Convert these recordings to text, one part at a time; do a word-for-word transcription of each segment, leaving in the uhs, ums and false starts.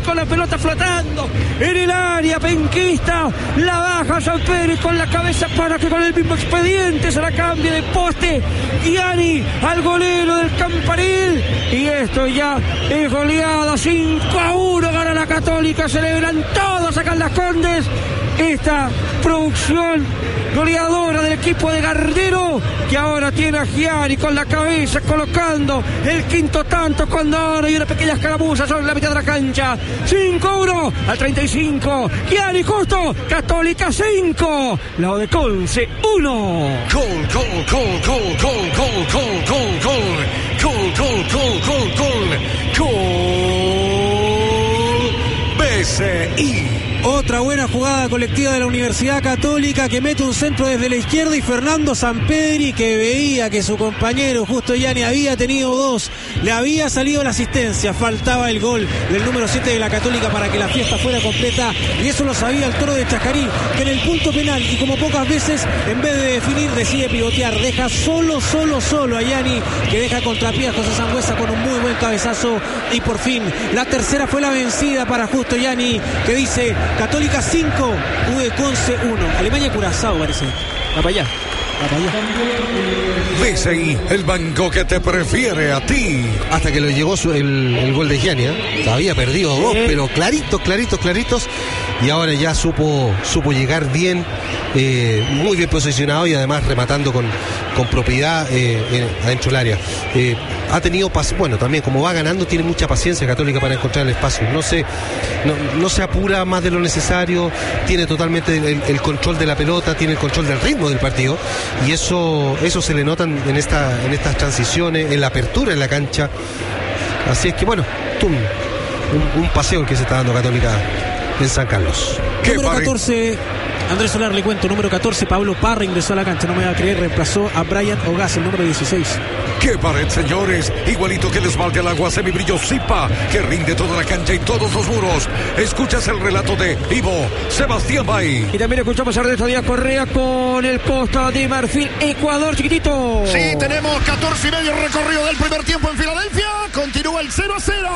con la pelota flotando en el área penquista. La baja Sampedri con la cabeza para que con el mismo expediente se la cambie de poste Gianni al golero del Campanil. Y esto ya es goleada. Cinco a uno gana la Católica. Celebran todos acá en Las Condes esta producción goleadora del equipo de Gardero, que ahora tiene a Gianni con la cabeza colocando el quinto tanto, cuando ahora hay una pequeña escaramuza sobre la mitad de la cancha. Cinco a uno al treinta y cinco. Gianni justo. Católica cinco. Lado de Conce uno. Gol, gol, gol, gol, gol, gol, gol, gol, gol. Gol, gol, gol, gol, gol. Gol. B C I. Otra buena jugada colectiva de la Universidad Católica, que mete un centro desde la izquierda, y Fernando Sampedri, que veía que su compañero Justo Gianni había tenido dos, le había salido la asistencia, faltaba el gol del número siete de la Católica para que la fiesta fuera completa, y eso lo sabía el Toro de Chajarí, que en el punto penal, y como pocas veces, en vez de definir, decide pivotear, deja solo, solo, solo a Gianni, que deja contrapié a José Sangüesa con un muy buen cabezazo, y por fin, la tercera fue la vencida para Justo Gianni, que dice: Católica cinco, U de Conce uno. Alemania Curazao parece. Va para allá. Va para allá. B C I, el banco que te prefiere a ti. Hasta que le llegó su, el, el gol de Gianni, ¿eh? Había perdido dos, pero claritos, claritos, claritos. Y ahora ya supo, supo llegar bien, eh, muy bien posicionado, y además rematando con, con propiedad eh, en, adentro del área. Eh, ha tenido, bueno, también como va ganando, tiene mucha paciencia Católica para encontrar el espacio. No se, no, no se apura más de lo necesario, tiene totalmente el, el control de la pelota, tiene el control del ritmo del partido, y eso, eso se le nota en, esta, en estas transiciones, en la apertura en la cancha. Así es que bueno, tum, un, un paseo el que se está dando Católica en San Carlos. Número catorce, Andrés Solar, le cuento, número catorce, Pablo Parra ingresó a la cancha, no me va a creer, reemplazó a Brian Ogaz, el número dieciséis. ¡Qué pared, señores! Igualito que el esmalte al agua semibrillo Zipa, que rinde toda la cancha y todos los muros. Escuchas el relato de Ivo Sebastián Bay. Y también escuchamos a Ernesto Díaz Correa con el Costa de Marfil, Ecuador, chiquitito. Sí, tenemos catorce y medio recorrido del primer tiempo en Filadelfia. Continúa el cero a cero.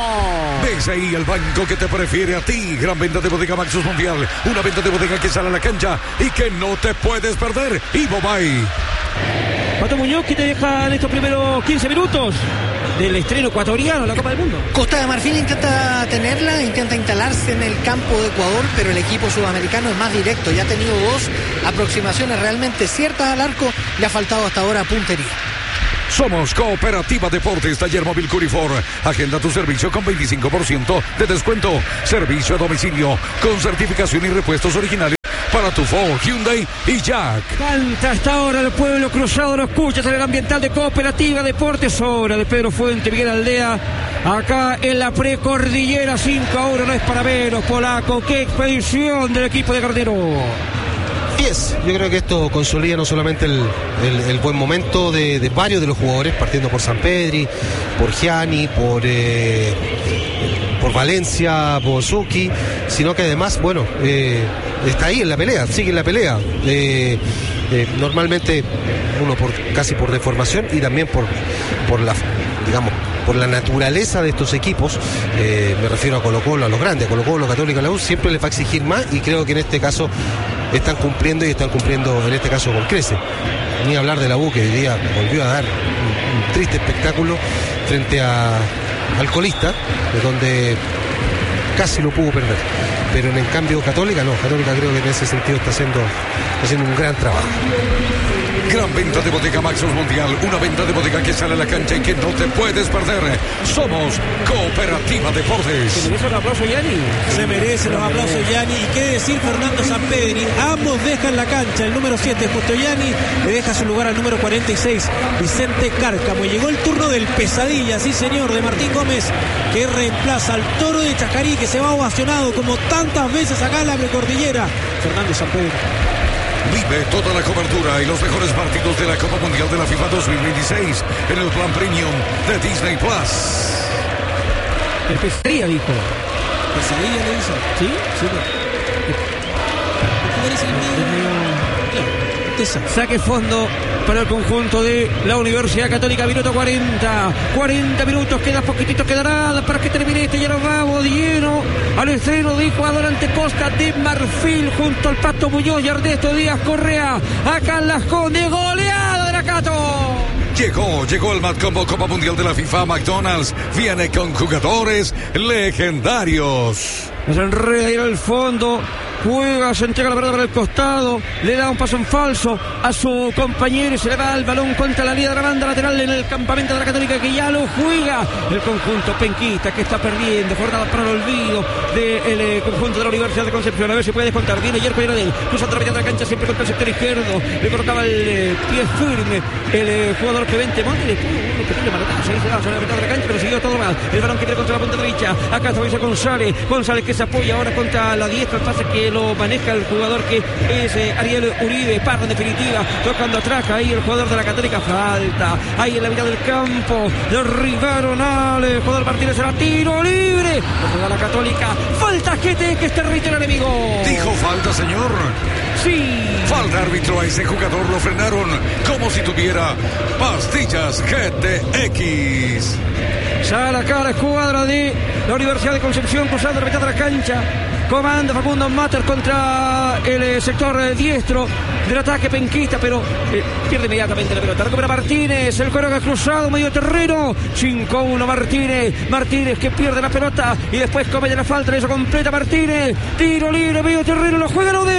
Ves ahí el banco que te prefiere a ti. Gran venta de Bodega Maxus Mundial. Una venta de bodega que sale a la cancha y que no te puedes perder. Ivo Bay. Pato Muñoz, ¿qué te deja en estos primeros quince minutos del estreno ecuatoriano, la Copa del Mundo? Costa de Marfil intenta tenerla, intenta instalarse en el campo de Ecuador, pero el equipo sudamericano es más directo. Ya ha tenido dos aproximaciones realmente ciertas al arco, le ha faltado hasta ahora puntería. Somos Cooperativa Deportes, Taller Móvil Curifor. Agenda tu servicio con veinticinco por ciento de descuento. Servicio a domicilio con certificación y repuestos originales para tu Ford, Hyundai y Jack. Canta hasta ahora el pueblo cruzado, lo escuchas en el ambiental de Cooperativa Deportes. Hora de Pedro Fuente, Miguel Aldea, acá en la precordillera. Cinco a uno, no es para menos, polaco. Qué expedición del equipo de Gardero. diez. Yo creo que esto consolida no solamente el, el, el buen momento de, de varios de los jugadores, partiendo por Sampedri, por Gianni, por eh, por Valencia, por Zucchi, sino que además, bueno, eh, está ahí en la pelea, sigue en la pelea. Eh, eh, normalmente uno por casi por deformación y también por, por la, digamos, por la naturaleza de estos equipos, eh, me refiero a Colo-Colo, a los grandes, a Colo-Colo, Católica, la U, siempre les va a exigir más, y creo que en este caso están cumpliendo, y están cumpliendo en este caso con crece. Ni hablar de la U, que hoy día volvió a dar un, un triste espectáculo frente a al colista, de donde casi lo pudo perder. Pero en el cambio Católica no, Católica creo que en ese sentido está haciendo, está haciendo un gran trabajo. Gran venta de Bodega Maxus Mundial, una venta de bodega que sale a la cancha y que no te puedes perder. Somos Cooperativa Deportes. ¿Se merece un aplauso Gianni? Se merece los aplausos Gianni. Y qué decir Fernando Sampedri, ambos dejan la cancha. El número siete, Justo Gianni, le deja su lugar al número cuarenta y seis, Vicente Cárcamo. Y llegó el turno del pesadilla, sí señor, de Martín Gómez, que reemplaza al Toro de Chajarí, que se va ovacionado como tantas veces acá en la precordillera. Fernando Sampedri. Vive toda la cobertura y los mejores partidos de la Copa Mundial de la FIFA dos mil veintiséis en el plan premium de Disney Plus. El pesadilla, dijo. ¿Pesadilla le hizo? ¿Sí? Sí. El jugador es el medio... tristeza. Saque fondo para el conjunto de la Universidad Católica, minuto cuarenta. cuarenta minutos, queda poquitito, quedará para que termine este. Ya nos vamos lleno al estreno de jugador ante Costa de Marfil junto al Pato Muñoz y Ernesto Díaz Correa. Acá en Las Condes, goleada de la Cato. Llegó, llegó el Matcombo Copa Mundial de la FIFA. McDonald's viene con jugadores legendarios. Se enreda ahí al fondo. Juega, se entrega la pelota para el costado, le da un paso en falso a su compañero y se le va el balón contra la línea de la banda lateral en el campamento de la Católica, que ya lo juega el conjunto penquista, que está perdiendo, jornada para el olvido del eh, conjunto de la Universidad de Concepción. A ver si puede descontar, viene Yerko Iranel, cruzando la mitad de la cancha siempre contra el sector izquierdo, le colocaba el eh, pie firme el eh, jugador Clemente Monte, le puso un pequeño manotazo, ahí se va sobre la mitad de la cancha, pero siguió todo mal, el balón que tiene contra la punta derecha, acá está González, González que se apoya ahora contra la diestra, el pase que lo maneja el jugador que es eh, Ariel Uribe, Parra en definitiva, tocando atrás ahí el jugador de la Católica, falta ahí en la mitad del campo, derribaron al eh, jugador Martínez, era tiro libre, juega la Católica, falta G T X, territorio enemigo. Dijo falta, señor. Sí. Falta, árbitro, a ese jugador lo frenaron como si tuviera pastillas G T X. Sale acá la escuadra de la Universidad de Concepción cruzando la mitad de la cancha. Comanda Facundo Mater contra el eh, sector eh, diestro del ataque penquista, pero eh, pierde inmediatamente la pelota. Recupera Martínez, el juego cruzado, medio terreno. cinco uno Martínez. Martínez que pierde la pelota y después comete la falta. Eso completa Martínez. Tiro libre, medio terreno, lo juega lo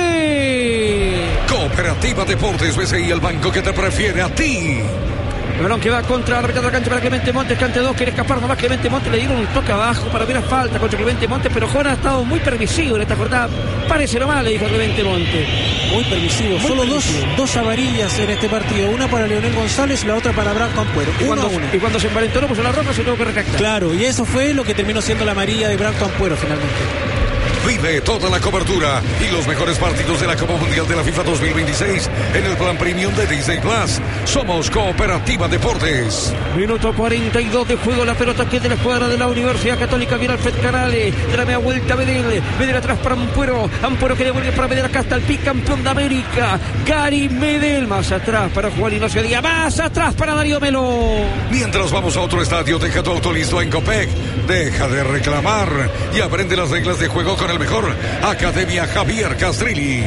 de Cooperativa Deportes B C I, el banco que te prefiere a ti. El balón que va contra la mitad de la cancha para Clemente Montes, que ante dos quiere escapar nomás. Clemente Montes le dieron un toque abajo para ver la falta contra Clemente Montes, pero Jona ha estado muy permisivo en esta jornada. Parece nomás, le dijo Clemente Montes. Muy permisivo, Muy solo permisivo. Dos, dos amarillas en este partido, una para Leonel González y la otra para Branco Ampuero. Y Uno cuando, a uno. y cuando se envalentonó puso la roja, se tuvo que retractar. Claro, y eso fue lo que terminó siendo la amarilla de Branco Ampuero finalmente. Vive toda la cobertura y los mejores partidos de la Copa Mundial de la FIFA dos mil veintiséis en el plan premium de Disney Plus. Somos Cooperativa Deportes. Minuto cuarenta y dos de juego, la pelota que es de la escuadra de la Universidad Católica. Viene Alfred Canales, de la media vuelta Medel, Medel atrás para Ampuero, Ampuero que devuelve para Medel, acá está el bicampeón de América, Gary Medel, más atrás para Juan Ignacio Díaz, más atrás para Darío Melo. Mientras vamos a otro estadio, deja tu auto listo en Copec, deja de reclamar y aprende las reglas de juego con el mejor. Academia Javier Castrilli.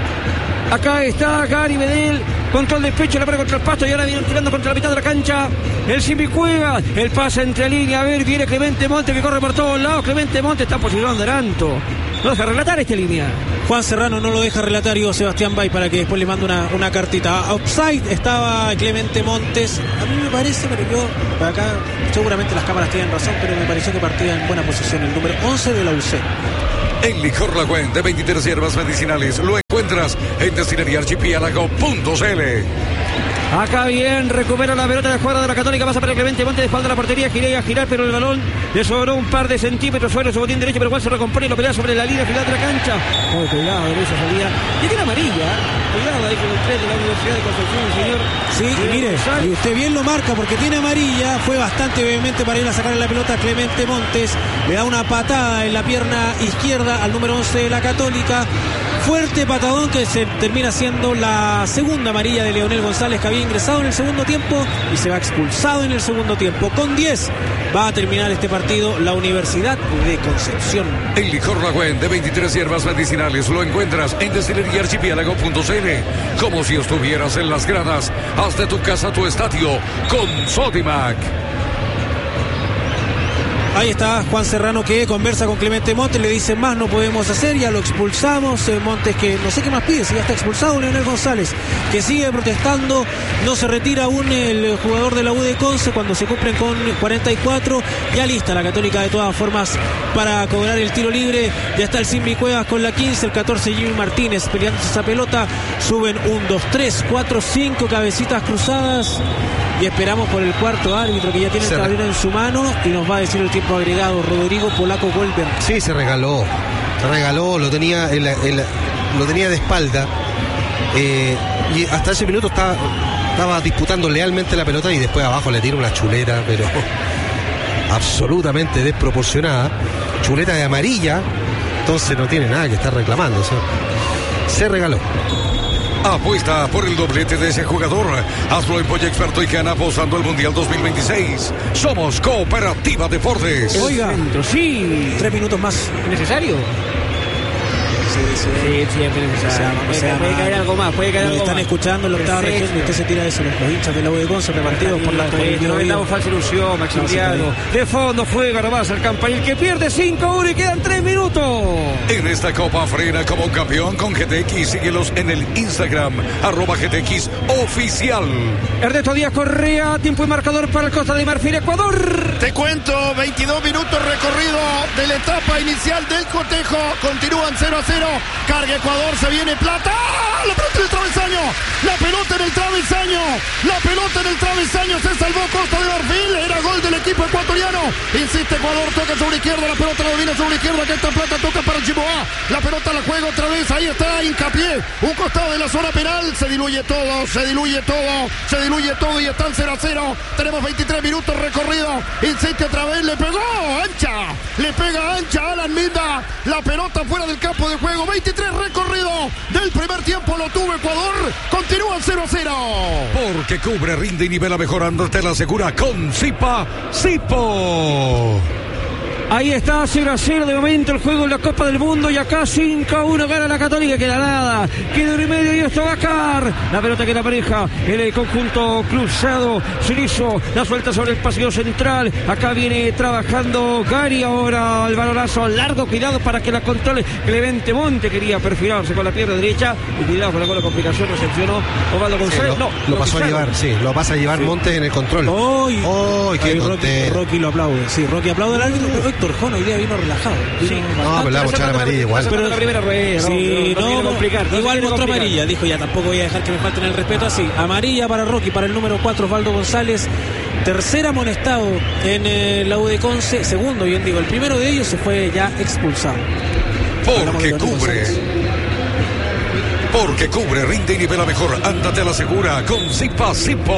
Acá está Gary Medel, control de pecho, la pone contra el pasto y ahora viene tirando contra la mitad de la cancha. El Simbi juega, el pase entre línea, a ver, viene Clemente Monte que corre por todos lados. Clemente Monte está posicionando Aranto. No deja relatar esta línea. Juan Serrano no lo deja relatar, y Sebastián Bay para que después le mande una, una cartita. Offside estaba Clemente Montes. A mí me parece, pero yo, acá seguramente las cámaras tienen razón, pero me pareció que partía en buena posición el número once de la U C. El licor Lagüen de veintitrés hierbas medicinales lo encuentras en destilería archipiélago punto c l. Acá bien, recupera la pelota de jugada de la Católica, pasa para Clemente Monte de espalda a la portería, gira y a girar, pero el balón le sobró un par de centímetros sobre su botín derecho, pero igual se recompone y lo pelea sobre la línea final de la cancha. Oh, cuidado, de esa salida. Y tiene amarilla, cuidado ahí con el tres de la Universidad de Concepción, señor. Sí, y mire, y usted bien lo marca porque tiene amarilla, fue bastante vehemente para ir a sacar la pelota a Clemente Montes, le da una patada en la pierna izquierda al número once de la Católica. Fuerte patadón que se termina siendo la segunda amarilla de Leonel González, que había ingresado en el segundo tiempo y se va expulsado en el segundo tiempo. Con diez va a terminar este partido la Universidad de Concepción. El licor Lagüen de veintitrés hierbas medicinales lo encuentras en destilería archipiélago punto c l. Como si estuvieras en las gradas. Haz de tu casa tu estadio con Sodimac. Ahí está Juan Serrano que conversa con Clemente Montes, le dice más no podemos hacer, ya lo expulsamos. eh, Montes que no sé qué más pide, si ya está expulsado. Leonel González que sigue protestando, no se retira aún el jugador de la U de Conce cuando se cumplen con cuarenta y cuatro. Ya lista la Católica de todas formas para cobrar el tiro libre. Ya está el Simbi Cuevas con la quince, el catorce Jimmy Martínez peleando esa pelota. Suben un, dos, tres, cuatro, cinco cabecitas cruzadas. Y esperamos por el cuarto árbitro que ya tiene el tablero en su mano y nos va a decir el tiempo agregado. Rodrigo Polaco Goldberg. Sí, se regaló. Se regaló, lo tenía, en la, en la, lo tenía de espalda. Eh, y hasta ese minuto estaba, estaba disputando lealmente la pelota y después abajo le tira una chuleta, pero absolutamente desproporcionada. Chuleta de amarilla. Entonces no tiene nada que estar reclamando. O sea, se regaló. Apuesta por el doblete de ese jugador. Hazlo en Polla Experto y gana apostando al Mundial dos mil veintiséis. Somos Cooperativa Deportes. Oiga, Centro, sí. tres minutos más. ¿Necesario? Sí, sí. Sí, siempre necesario. O Puede, sea, puede caer algo más, puede caer Nos algo están más. escuchando en la octava Perfecto. región y usted se tira eso. Los hinchas de la U de Conce repartidos por la por el No Biobío. vendamos falsa ilusión, Maximiliano. De fondo juega nomás el Campanil que pierde cinco a uno y quedan tres minutos. En esta Copa frena como un campeón con G T X. Síguelos en el Instagram, arroba G T X oficial. Ernesto Díaz Correa, tiempo y marcador para el Costa de Marfil, Ecuador. Te cuento, veintidós minutos recorrido de la etapa inicial del cotejo. Continúan cero a cero. Carga Ecuador, se viene Plata. ¡Ah! La pelota en el travesaño. La pelota en el travesaño. La pelota en el travesaño. Se salvó Costa de Marfil. Era gol del equipo ecuatoriano. Insiste Ecuador, toca sobre izquierda. La pelota la domina sobre izquierda. Que esta Plata toca para Chiboá. La pelota la juega otra vez. Ahí está, hincapié. Un costado de la zona penal. Se diluye todo, se diluye todo. Se diluye todo y están cero a cero. Tenemos veintitrés minutos recorrido. Insiste otra vez. Le pegó ancha. Le pega ancha a Alan Minda. La pelota fuera del campo de juego. veintitrés recorrido del primer tiempo. Lo tuvo Ecuador. Continúan cero a cero. Porque cubre, rinde y nivela mejorando, te la asegura con Zipa Zipo. Ahí está, cero a cero de momento el juego en la Copa del Mundo y acá cinco a uno gana la Católica, queda nada, queda uno y medio y esto va a caer. La pelota que la pareja en el conjunto cruzado, Sirizo, la suelta sobre el pasillo central, acá viene trabajando Gary, ahora el balonazo largo, cuidado para que la controle Clemente Monte, quería perfilarse con la pierna derecha y cuidado con la gola complicación, recepcionó Osvaldo González, Sí, lo, no, lo pasó a pisaron. llevar, sí, lo pasa a llevar Sí. Montes en el control. ¡Ay! ¡Ay, qué Ahí Rocky, tontera! Rocky lo aplaude. Sí, Rocky aplaude al árbitro, pero Héctor Jón hoy día vino relajado. Vino Sí. bastante- No, pero le va a mochar amarilla igual. Pero la primera rueda, Sí, no, no, no, quiere complicar, no se igual quiere mostró complicar. amarilla. Dijo, ya tampoco voy a dejar que me falten el respeto así. Amarilla para Rocky, para el número cuatro, Osvaldo González. Tercer amonestado en eh, la U de Conce. Segundo, bien digo. El primero de ellos se fue ya expulsado. Hablamos Porque de Leonel cubre. González. Porque cubre, rinde y nivela mejor. Ándate a la segura con Zipa Zipo.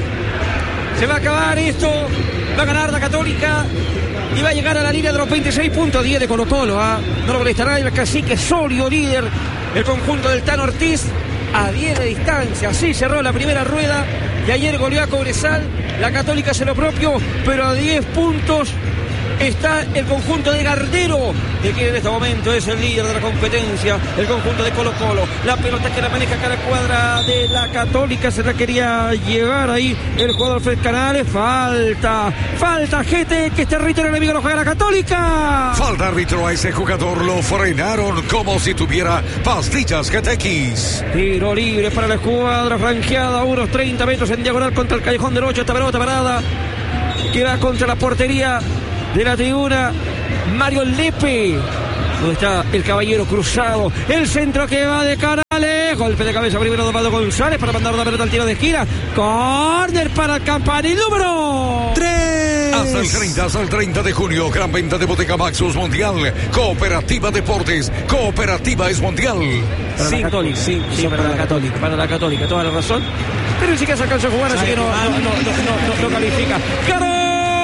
Se va a acabar esto, va a ganar la Católica y va a llegar a la línea de los veintiséis puntos diez de Colo Colo. ¿ah? No lo molestará el cacique sólido líder, el conjunto del Tano Ortiz a diez de distancia. Así cerró la primera rueda y ayer goleó a Cobresal. La Católica hace lo propio, pero a diez puntos está el conjunto de Gardero, de que en este momento es el líder de la competencia, el conjunto de Colo Colo. La pelota que la maneja cada cuadra de la Católica, se la quería llevar ahí el jugador Fred Canales. Falta, falta, gente, que este territorio enemigo lo juega la Católica. Falta árbitro a ese jugador, lo frenaron como si tuviera pastillas G T X. Tiro libre para la escuadra franqueada, unos treinta metros en diagonal contra el callejón del ocho. Esta pelota parada que va contra la portería de la tribuna. Mario Lepe, donde está el caballero cruzado, el centro que va de Canales, golpe de cabeza primero de Osvaldo González para mandar la pelota al tiro de esquina. Córner para el Campanil número tres. Hasta el treinta, hasta el treinta de junio, gran venta de Bottega Maxus Mundial. Cooperativa Deportes, Cooperativa es Mundial. para Cinco, la Católica. sí, Sí, son para, la Católica. Para la Católica, toda la razón. Pero ni siquiera se alcanzó a jugar, así que no, no, no, no, no, no califica. ¡Ganó!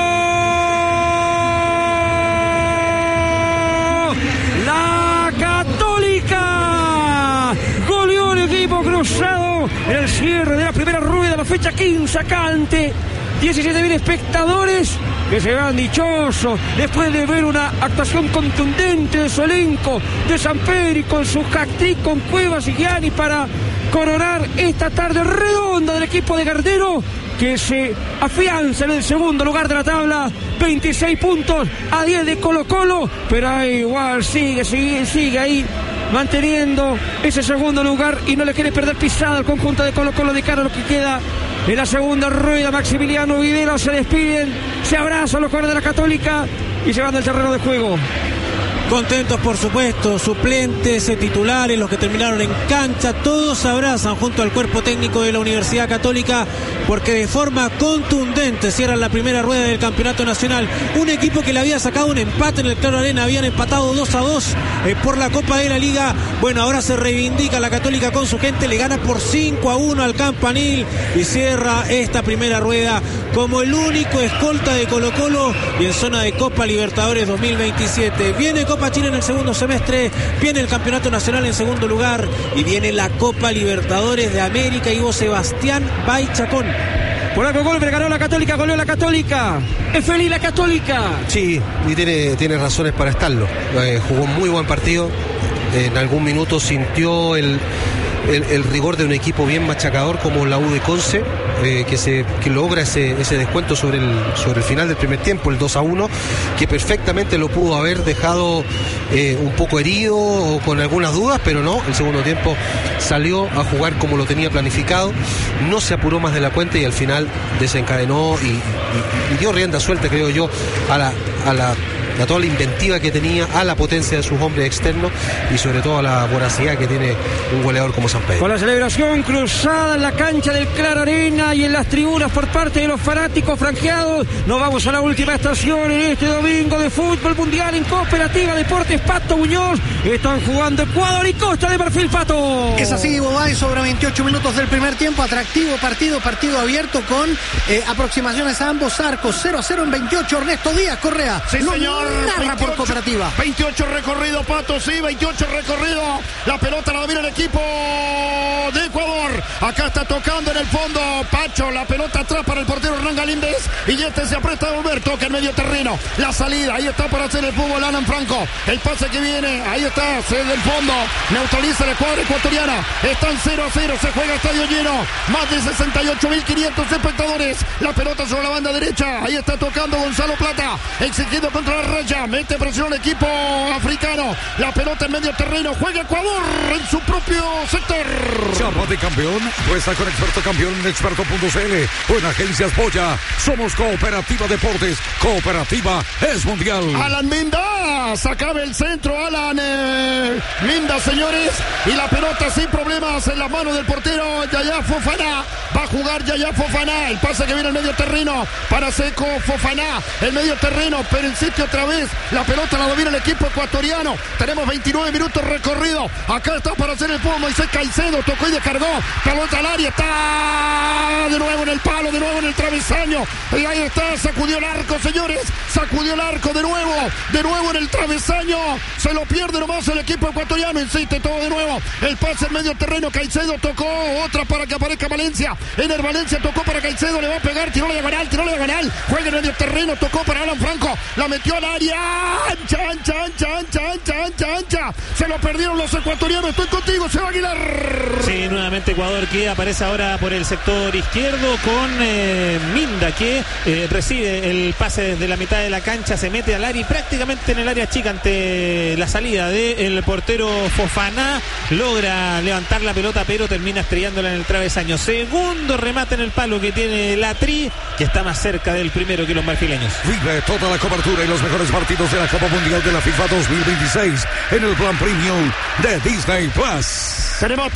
La Católica goleó el equipo cruzado en el cierre de la primera rueda, la fecha quince acante. diecisiete mil espectadores que se van dichosos después de ver una actuación contundente de su elenco, de Sampedri con su hat-trick con Cuevas y Gianni para coronar esta tarde redonda del equipo de Gardero, que se afianza en el segundo lugar de la tabla, veintiséis puntos a diez de Colo Colo, pero ahí igual sigue, sigue, sigue ahí manteniendo ese segundo lugar y no le quiere perder pisada al conjunto de Colo Colo de cara a lo que queda en la segunda rueda. Maximiliano Videla, se despiden, se abrazan los jugadores de la Católica y se van del terreno de juego. Contentos, por supuesto, suplentes, eh, titulares, los que terminaron en cancha, todos se abrazan junto al cuerpo técnico de la Universidad Católica, porque de forma contundente cierran la primera rueda del Campeonato Nacional. Un equipo que le había sacado un empate en el Claro Arena, habían empatado dos a dos eh, por la Copa de la Liga. Bueno, ahora se reivindica la Católica con su gente, le gana por cinco a uno al Campanil y cierra esta primera rueda como el único escolta de Colo-Colo y en zona de Copa Libertadores dos mil veintisiete. Viene Copa Chile en el segundo semestre, viene el Campeonato Nacional en segundo lugar y viene la Copa Libertadores de América. Ivo Sebastián Baichacón. Por algo golpe, ganó la Católica, goleó la Católica. Es feliz la Católica. Sí, y tiene, tiene razones para estarlo. Eh, jugó un muy buen partido. Eh, en algún minuto sintió el, el, el rigor de un equipo bien machacador como la U de Conce, eh, que, se, que logra ese, ese descuento sobre el, sobre el final del primer tiempo, el dos a uno, que perfectamente lo pudo haber dejado eh, un poco herido o con algunas dudas, pero no, el segundo tiempo salió a jugar como lo tenía planificado, no se apuró más de la cuenta y al final desencadenó y, y, y dio rienda suelta, creo yo, a la, a la a toda la inventiva que tenía, a la potencia de sus hombres externos y sobre todo a la voracidad que tiene un goleador como San Pedro. Con la celebración cruzada en la cancha del Clara Arena y en las tribunas por parte de los fanáticos franjeados, nos vamos a la última estación en este domingo de fútbol mundial en Cooperativa Deportes Pato Muñoz. Están jugando Ecuador y Costa de Marfil, Pato. Es así, Bobay, sobre veintiocho minutos del primer tiempo, atractivo partido, partido abierto con eh, aproximaciones a ambos arcos, cero a cero en veintiocho, Ernesto Díaz Correa. Sí, Lo señor. narra por Cooperativa. veintiocho recorrido, Pato, sí, veintiocho recorrido. La pelota la domina el equipo de Ecuador. Acá está tocando en el fondo Pacho, la pelota atrás para el portero Hernán Galíndez y este se aprieta a volver, toca en medio terreno. La salida, ahí está para hacer el fútbol Alan Franco. El pase que viene, ahí está, se del fondo, neutraliza la escuadra ecuatoriana. Están cero a cero, se juega estadio lleno. Más de sesenta y ocho mil quinientos espectadores. La pelota sobre la banda derecha, ahí está tocando Gonzalo Plata, exigiendo contra la raya, mete presión el equipo africano. La pelota en medio terreno, juega Ecuador en su propio sector. Chapa de campeón, puesta con Experto Campeón en experto punto c l o en Agencias Boya. Somos Cooperativa Deportes, Cooperativa es mundial. Alan Minda, sacaba el centro, Alan eh, Minda, señores, y la pelota sin problemas en las manos del portero Yaya Fofana. Va a jugar Yaya Fofana, el pase que viene al medio terreno para Seco Fofana, el medio terreno, pero insiste otra vez, la pelota la domina el equipo ecuatoriano. Tenemos veintinueve minutos recorrido. Acá está para hacer el fútbol Moisés Caicedo, tocó y descargó, pelota al área, está de nuevo en el palo, de nuevo en el travesaño, y ahí está, sacudió el arco, señores, sacudió el arco de nuevo, de nuevo en el travesaño, se lo pierde nomás el equipo ecuatoriano, insiste todo de nuevo, el pase en medio terreno, Caicedo tocó, otra para que aparezca Valencia, Ener Valencia tocó para Caicedo, le va a pegar, tiró la diagonal, tiró la diagonal, juega en medio terreno, tocó para Alan Franco, la metió al área, ancha, ancha, ancha, ancha, ancha, ancha, ancha, se lo perdieron los ecuatorianos, estoy contigo, Seba Aguilar. Sí, nuevamente Ecuador que aparece ahora por el sector izquierdo con eh, Minda que eh, recibe el pase desde la mitad de la cancha, se mete al área y prácticamente en el área chica ante la salida del portero Fofana, logra levantar la pelota pero termina estrellándola en el travesaño. Segundo remate en el palo que tiene la Tri, que está más cerca del primero que los marfileños. Vive toda la cobertura y los mejores partidos de la Copa Mundial de la FIFA dos mil veintiséis en el plan premium de Disney Plus. Tenemos